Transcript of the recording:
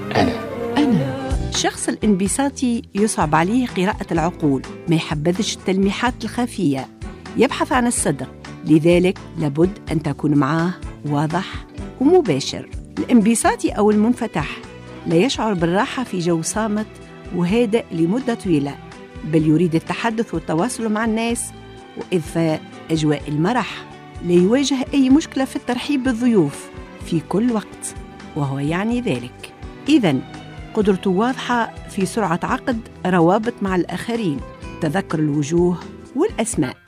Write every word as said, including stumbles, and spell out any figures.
أنا أنا الشخص الانبساطي يصعب عليه قراءة العقول، ما يحبذش التلميحات الخفية، يبحث عن الصدق، لذلك لابد أن تكون معاه واضح ومباشر. الانبساطي أو المنفتح لا يشعر بالراحة في جو صامت وهادئ لمدة طويلة، بل يريد التحدث والتواصل مع الناس وإضفاء أجواء المرح. لا يواجه أي مشكلة في الترحيب بالضيوف في كل وقت، وهو يعني ذلك. إذن قدرته واضحة في سرعة عقد روابط مع الآخرين، تذكر الوجوه والأسماء.